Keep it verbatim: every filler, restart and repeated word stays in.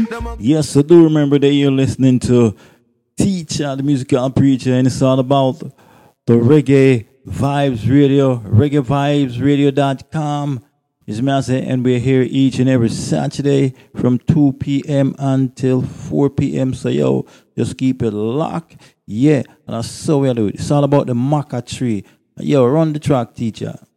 Yes, I do remember that you're listening to Teacher, the musical preacher, and it's all about the Reggae Vibes Radio, reggae vibes radio dot com. It's Master, and we're here each and every Saturday from two p.m. until four p.m. So, yo, just keep it locked. Yeah, and that's so we do it. It's all about the maca tree. Yo, run the track, teacher.